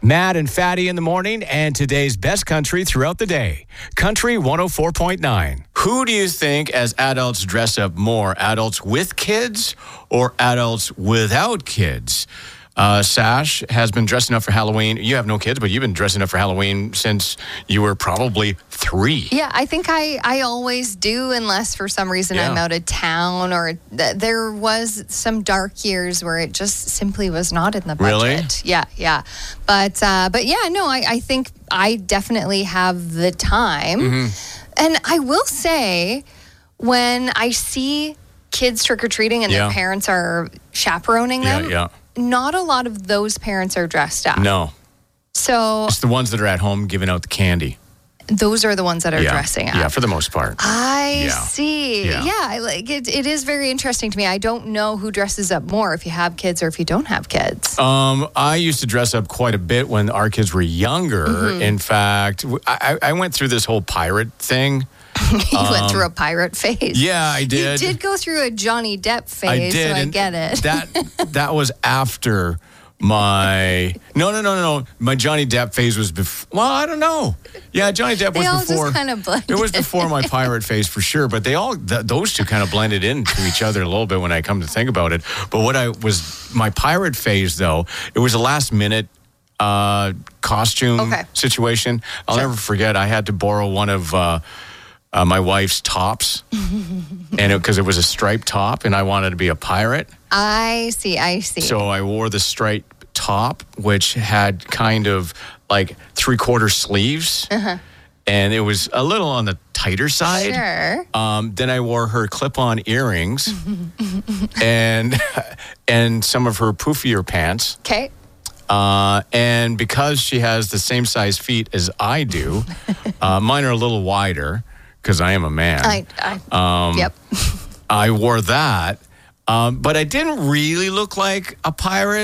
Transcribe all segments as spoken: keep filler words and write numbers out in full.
Matt and Fatty in the morning, and today's best country throughout the day. Country one oh four point nine. Who do you think as adults dress up more? Adults with kids or adults without kids? Uh, Sash has been dressing up for Halloween. You have no kids, but you've been dressing up for Halloween since you were probably three. Yeah, I think I, I always do, unless for some reason Yeah. I'm out of town or th- there was some dark years where it just simply was not in the budget. Really? Yeah, yeah. But uh, but yeah, no, I, I think I definitely have the time. Mm-hmm. And I will say, when I see kids trick-or-treating and Yeah. their parents are chaperoning Yeah, them, yeah. not a lot of those parents are dressed up. No. So It's the ones that are at home giving out the candy. those are the ones that are yeah. dressing up. Yeah, for the most part. I Yeah. see. Yeah. Yeah, I like it. It is very interesting to me. I don't know who dresses up more, if you have kids or if you don't have kids. Um, I used to dress up quite a bit when our kids were younger. Mm-hmm. In fact, w- I, I went through this whole pirate thing. You went through a pirate phase. Yeah, I did. You did go through a Johnny Depp phase, I did. so I and get it. That that was after my no no no no no my Johnny Depp phase was before. Well, I don't know. Yeah, Johnny Depp They was all before. just kind of blended. It was before my pirate phase for sure. But they all th- those two kind of blended into each other a little bit when I come to think about it. But what I was my pirate phase though, it was a last minute uh, costume Okay. situation. I'll Sure. never forget. I had to borrow one of. Uh, Uh, my wife's tops, and because it, it was a striped top, and I wanted to be a pirate, I see. I see. so I wore the striped top, which had kind of like three quarter sleeves, and it was a little on the tighter side. Sure. Um, then I wore her clip-on earrings, and and some of her poofier pants. Okay. Uh, and because she has the same size feet as I do, uh, mine are a little wider. Because I am a man. I. I Um, yep. I wore that, um, but I didn't really look like a pirate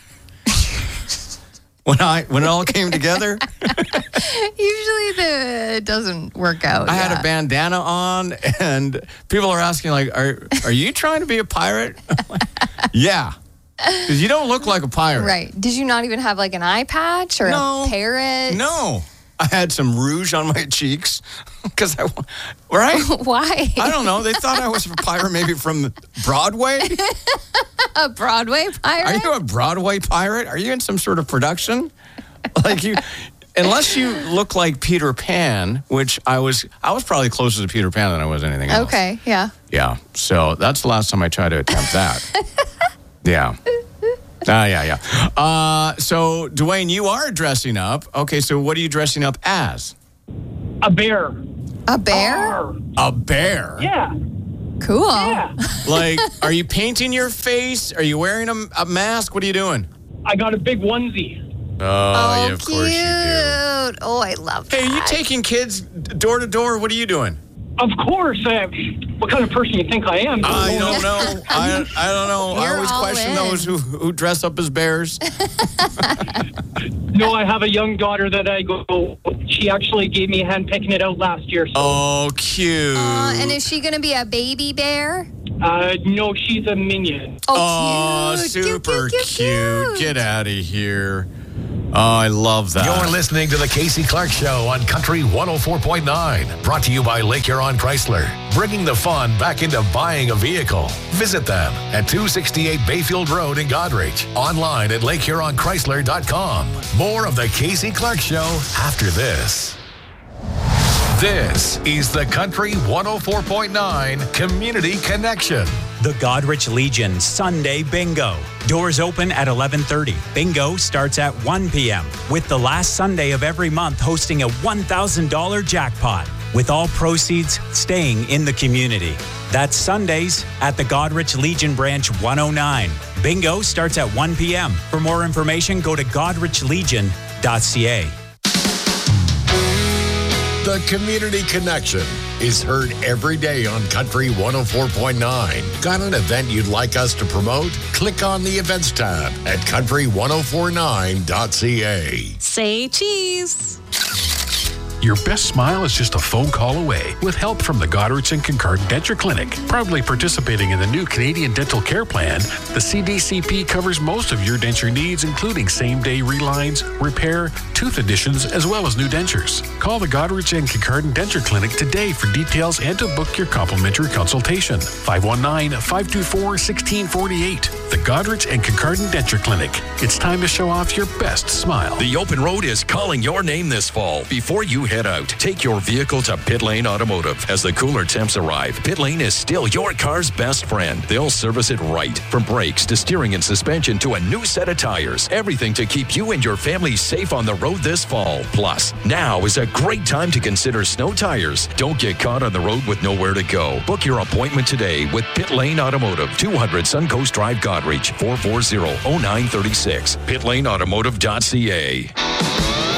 when I when it all came together. Usually the it doesn't work out. I had yeah. a bandana on, and people are asking like, "Are are you trying to be a pirate?" I'm like, yeah, because you don't look like a pirate. Right. Did you not even have like an eye patch or No. a parrot? No, I had some rouge on my cheeks because I, right? Why? I don't know. They thought I was a pirate, maybe from Broadway. A Broadway pirate? Are you a Broadway pirate? Are you in some sort of production? Like you, unless you look like Peter Pan, which I was, I was probably closer to Peter Pan than I was anything else. Okay, yeah. Yeah. So that's the last time I tried to attempt that. Yeah. Ah, yeah, yeah. Uh, so, Dwayne, you are dressing up. Okay, so what are you dressing up as? A bear. A bear? Arr. A bear? Yeah. Cool. Yeah. Like, are you painting your face? Are you wearing a, a mask? What are you doing? I got a big onesie. Oh, Oh, yeah, of cute. course you do. Oh, I love Hey, that. are you taking kids door to door? What are you doing? Of course. Uh, what kind of person you think I am? I don't know. I, I don't know. I You're always all question in. those who, who dress up as bears. No, I have a young daughter that I go. She actually gave me a hand picking it out last year. So, Oh, cute. Uh, and is she going to be a baby bear? uh, no, she's a minion. Oh, cute. Cute, super cute, cute. cute, cute. Get out of here. Oh, I love that. You're listening to the Casey Clark Show on Country one oh four point nine. Brought to you by Lake Huron Chrysler. Bringing the fun back into buying a vehicle. Visit them at two sixty-eight Bayfield Road in Goderich. Online at lake huron chrysler dot com. More of the Casey Clark Show after this. This is the Country one oh four point nine Community Connection. The Goderich Legion Sunday Bingo. Doors open at eleven thirty. Bingo starts at one p.m. with the last Sunday of every month hosting a one thousand dollars jackpot, with all proceeds staying in the community. That's Sundays at the Goderich Legion Branch one oh nine. Bingo starts at one p.m. For more information, go to goderich legion dot c a. The Community Connection is heard every day on Country one oh four point nine. Got an event you'd like us to promote? Click on the Events tab at country ten forty-nine dot c a. Say cheese. Your best smile is just a phone call away with help from the Goderich and Kincardine Denture Clinic. Proudly participating in the new Canadian Dental Care Plan, the C D C P covers most of your denture needs, including same-day relines, repair, tooth additions, as well as new dentures. Call the Goderich and Kincardine Denture Clinic today for details and to book your complimentary consultation. five one nine, five two four, one six four eight. The Goderich and Kincardine Denture Clinic. It's time to show off your best smile. The open road is calling your name this fall. Before you head out, take your vehicle to Pit Lane Automotive. As the cooler temps arrive, Pit Lane is still your car's best friend. They'll service it right. From brakes to steering and suspension to a new set of tires. Everything to keep you and your family safe on the road this fall. Plus, now is a great time to consider snow tires. Don't get caught on the road with nowhere to go. Book your appointment today with Pit Lane Automotive, two hundred Suncoast Drive, Goderich, four four zero, oh nine three six. pit lane automotive dot c a.